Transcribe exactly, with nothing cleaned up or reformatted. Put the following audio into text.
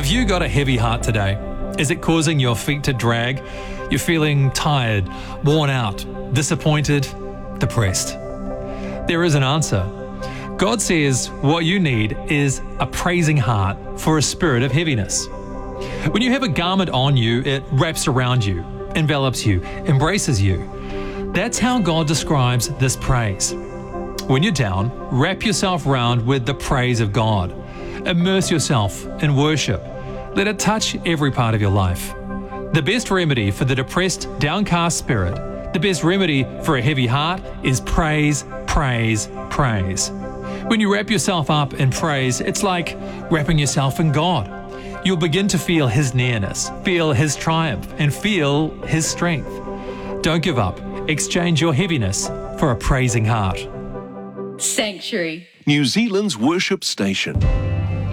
Have you got a heavy heart today? Is it causing your feet to drag? You're feeling tired, worn out, disappointed, depressed? There is an answer. God says what you need is a praising heart for a spirit of heaviness. When you have a garment on you, it wraps around you, envelops you, embraces you. That's how God describes this praise. When you're down, wrap yourself round with the praise of God. Immerse yourself in worship. Let it touch every part of your life. The best remedy for the depressed, downcast spirit, the best remedy for a heavy heart is praise, praise, praise. When you wrap yourself up in praise, it's like wrapping yourself in God. You'll begin to feel His nearness, feel His triumph, and feel His strength. Don't give up. Exchange your heaviness for a praising heart. Sanctuary, New Zealand's worship station.